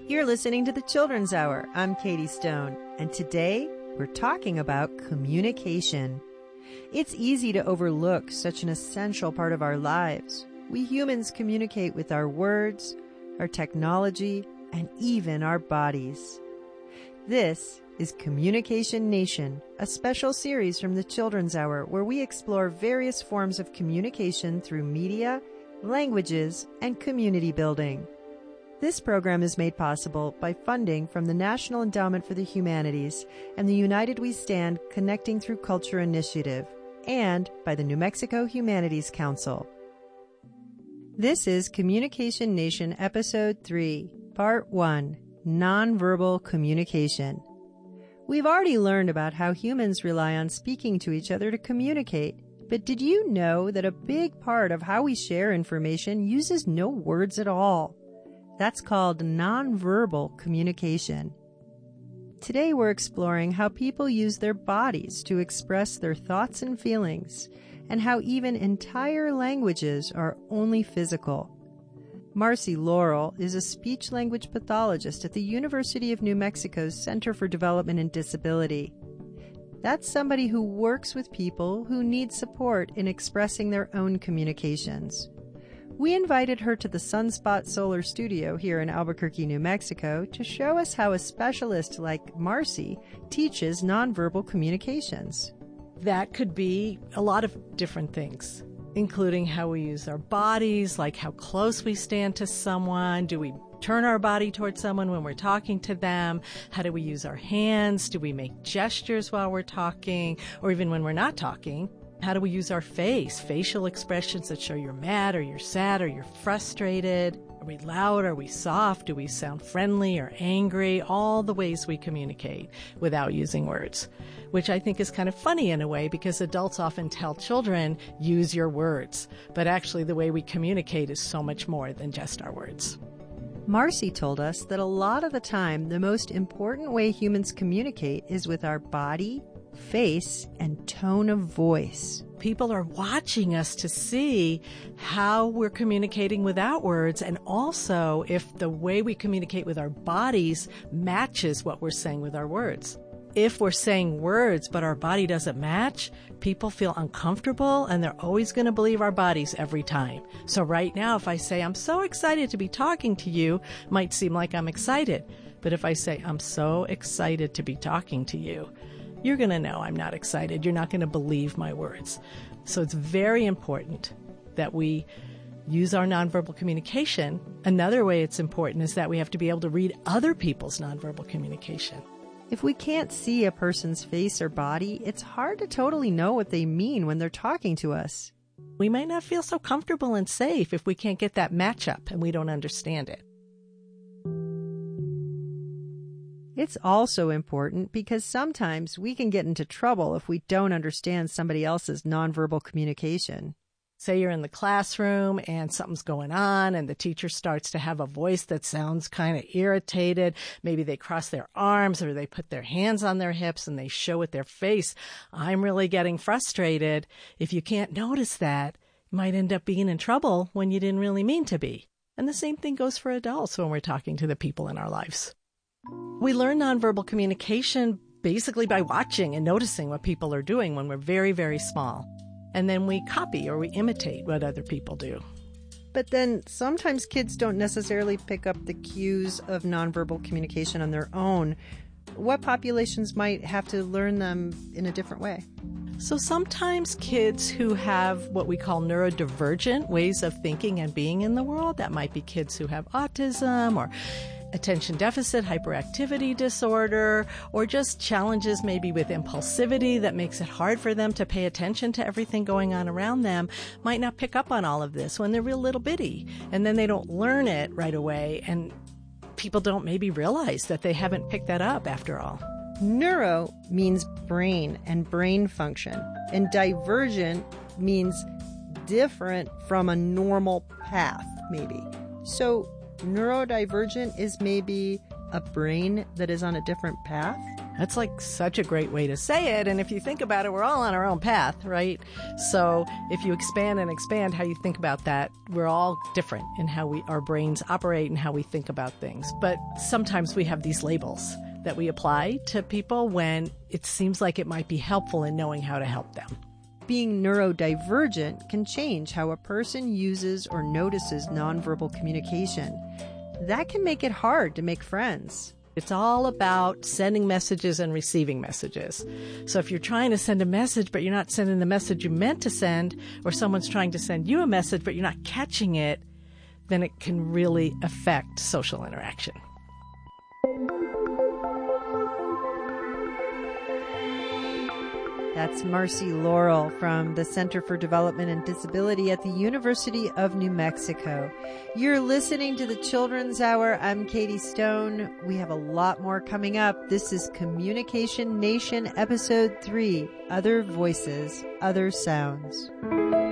You're listening to the Children's Hour. I'm Katie Stone, and today we're talking about communication. It's easy to overlook such an essential part of our lives. We humans communicate with our words, our technology, and even our bodies. This is Communication Nation, a special series from the Children's Hour where we explore various forms of communication through media, languages, and community building. This program is made possible by funding from the National Endowment for the Humanities and the United We Stand Connecting Through Culture initiative, and by the New Mexico Humanities Council. This is Communication Nation Episode 3, Part 1, Nonverbal Communication. We've already learned about how humans rely on speaking to each other to communicate, but did you know that a big part of how we share information uses no words at all? That's called nonverbal communication. Today we're exploring how people use their bodies to express their thoughts and feelings, and how even entire languages are only physical. Marcy Laurel is a speech-language pathologist at the University of New Mexico's Center for Development and Disability. That's somebody who works with people who need support in expressing their own communications. We invited her to the Sunspot Solar Studio here in Albuquerque, New Mexico, to show us how a specialist like Marcy teaches nonverbal communications. That could be a lot of different things, including how we use our bodies, like how close we stand to someone. Do we turn our body towards someone when we're talking to them? How do we use our hands? Do we make gestures while we're talking, or even when we're not talking? How do we use our face? Facial expressions that show you're mad or you're sad or you're frustrated. Are we loud? Are we soft? Do we sound friendly or angry? All the ways we communicate without using words, which I think is kind of funny in a way because adults often tell children, use your words. But actually the way we communicate is so much more than just our words. Marcy told us that a lot of the time, the most important way humans communicate is with our body, face, and tone of voice. People are watching us to see how we're communicating without words, and also if the way we communicate with our bodies matches what we're saying with our words. If we're saying words but our body doesn't match, people feel uncomfortable and they're always going to believe our bodies every time. So right now, if I say, I'm so excited to be talking to you, might seem like I'm excited. But if I say, I'm so excited to be talking to you, you're going to know I'm not excited. You're not going to believe my words. So it's very important that we use our nonverbal communication. Another way it's important is that we have to be able to read other people's nonverbal communication. If we can't see a person's face or body, it's hard to totally know what they mean when they're talking to us. We might not feel so comfortable and safe if we can't get that matchup and we don't understand it. It's also important because sometimes we can get into trouble if we don't understand somebody else's nonverbal communication. Say you're in the classroom and something's going on and the teacher starts to have a voice that sounds kind of irritated. Maybe they cross their arms or they put their hands on their hips and they show with their face, I'm really getting frustrated. If you can't notice that, you might end up being in trouble when you didn't really mean to be. And the same thing goes for adults when we're talking to the people in our lives. We learn nonverbal communication basically by watching and noticing what people are doing when we're very, very small. And then we copy or we imitate what other people do. But then sometimes kids don't necessarily pick up the cues of nonverbal communication on their own. What populations might have to learn them in a different way? So sometimes kids who have what we call neurodivergent ways of thinking and being in the world, that might be kids who have autism or attention deficit hyperactivity disorder, or just challenges maybe with impulsivity that makes it hard for them to pay attention to everything going on around them, might not pick up on all of this when they're real little bitty. And then they don't learn it right away, and people don't maybe realize that they haven't picked that up after all. Neuro means brain and brain function, and divergent means different from a normal path, maybe. So neurodivergent is maybe a brain that is on a different path? That's like such a great way to say it. And if you think about it, we're all on our own path, right? So if you expand and expand how you think about that, we're all different in how our brains operate and how we think about things. But sometimes we have these labels that we apply to people when it seems like it might be helpful in knowing how to help them. Being neurodivergent can change how a person uses or notices nonverbal communication. That can make it hard to make friends. It's all about sending messages and receiving messages. So if you're trying to send a message, but you're not sending the message you meant to send, or someone's trying to send you a message, but you're not catching it, then it can really affect social interaction. That's Marcy Laurel from the Center for Development and Disability at the University of New Mexico. You're listening to the Children's Hour. I'm Katie Stone. We have a lot more coming up. This is Communication Nation, Episode 3, Other Voices, Other Sounds.